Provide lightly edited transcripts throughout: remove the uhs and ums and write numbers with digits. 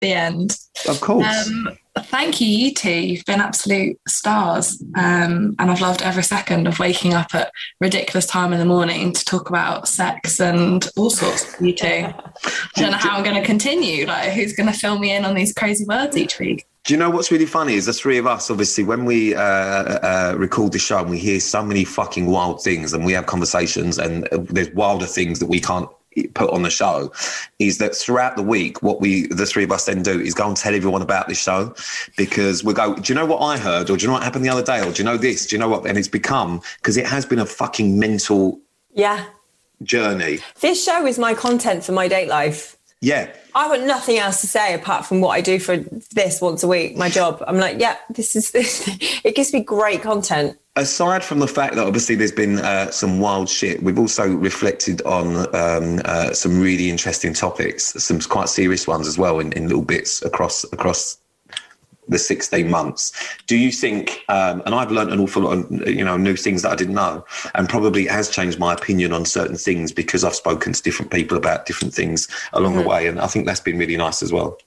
The end. Of course. Thank you two. You've been absolute stars. And I've loved every second of waking up at ridiculous time in the morning to talk about sex and all sorts with you two. I don't know how I'm going to continue. Like, who's going to fill me in on these crazy words each week? Do you know what's really funny is the three of us, obviously, when we record the show and we hear so many fucking wild things and we have conversations and there's wilder things that we can't put on the show, is that throughout the week, what the three of us then do is go and tell everyone about this show, because we go, do you know what I heard? Or do you know what happened the other day? Or do you know this? Do you know what? And it's become, because it has been a fucking mental journey. This show is my content for my date life. Yeah. I've got nothing else to say apart from what I do for this once a week, my job. I'm like, this is this. It gives me great content. Aside from the fact that obviously there's been some wild shit, we've also reflected on some really interesting topics, some quite serious ones as well in little bits across the 16 months. Do you think, and I've learned an awful lot of, new things that I didn't know, and probably has changed my opinion on certain things because I've spoken to different people about different things along the way. And I think that's been really nice as well.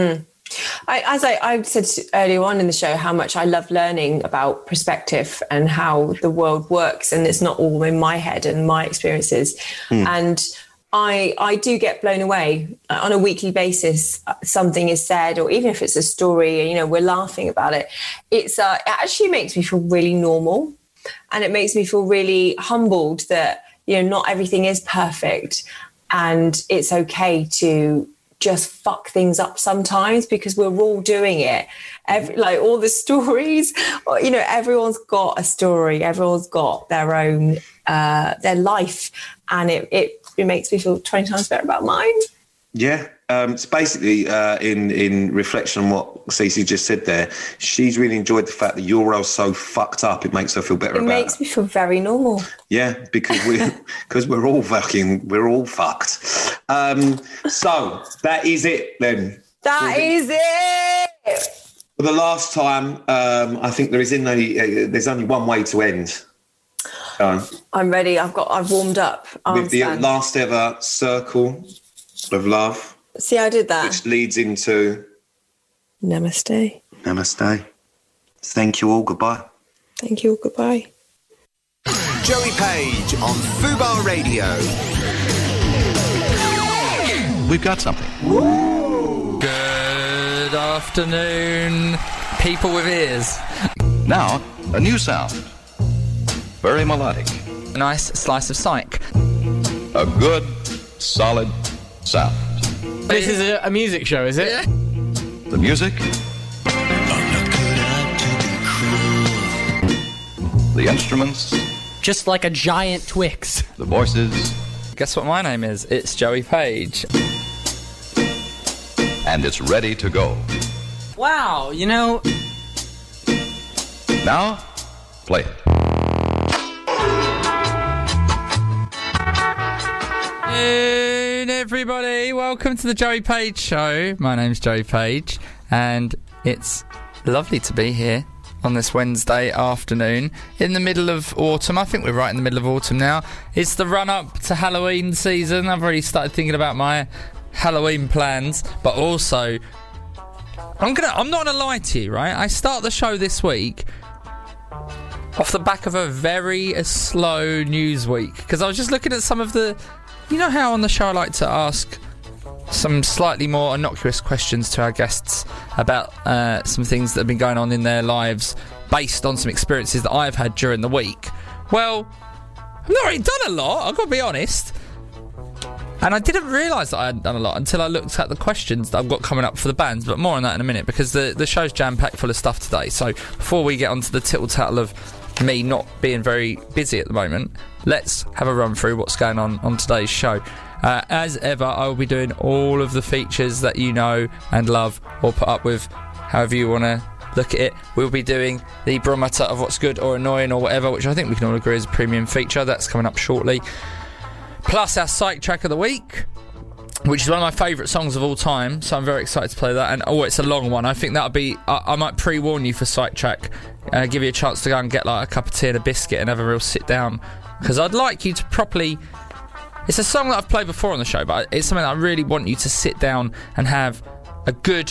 I said earlier on in the show how much I love learning about perspective and how the world works, and it's not all in my head and my experiences. And I do get blown away on a weekly basis. Something is said, or even if it's a story, we're laughing about it. It actually makes me feel really normal, and it makes me feel really humbled that, not everything is perfect, and it's okay to just fuck things up sometimes, because we're all doing it. All the stories, everyone's got a story, everyone's got their own their life, and it makes me feel 20 times better about mine. Yeah. It's basically in reflection on what Cece just said there. She's really enjoyed the fact that you're all so fucked up. It makes her feel better about it. It makes me feel very normal. Yeah, because we're all fucked. So that is it then. That is it. For the last time, I think there's only one way to end. I'm ready. I've warmed up. With the last ever circle of love. See, I did that. Which leads into... Namaste. Namaste. Thank you all. Goodbye. Thank you all. Goodbye. Joey Page on Fubar Radio. We've got something. Woo! Good afternoon, people with ears. Now, a new sound. Very melodic. A nice slice of psych. A good, solid sound. This is a music show, is it? Yeah. The music. The instruments. Just like a giant Twix. The voices. Guess what my name is? It's Joey Page. And it's ready to go. Wow, Now, play it. Good everybody, welcome to the Joey Page Show. My name's Joey Page, and it's lovely to be here on this Wednesday afternoon in the middle of autumn. I think we're right in the middle of autumn now. It's the run-up to Halloween season. I've already started thinking about my Halloween plans, but also I'm not gonna lie to you, right? I start the show this week off the back of a very slow news week, because I was just looking at some of the... You know how on the show I like to ask some slightly more innocuous questions to our guests about some things that have been going on in their lives based on some experiences that I've had during the week? Well, I've not really done a lot, I've got to be honest. And I didn't realise that I hadn't done a lot until I looked at the questions that I've got coming up for the bands, but more on that in a minute, because the show's jam-packed full of stuff today. So before we get onto the tittle-tattle of me not being very busy at the moment, let's have a run through what's going on today's show. As ever, I will be doing all of the features that you know and love, or put up with, however you want to look at it. We'll be doing the barometer of what's good or annoying or whatever, which I think we can all agree is a premium feature. That's coming up shortly. Plus our psych track of the week, which is one of my favourite songs of all time, so I'm very excited to play that. And it's a long one. I think that'll be... I might pre-warn you for psych track, give you a chance to go and get like a cup of tea and a biscuit and have a real sit down, because I'd like you to properly... It's a song that I've played before on the show, but it's something that I really want you to sit down and have a good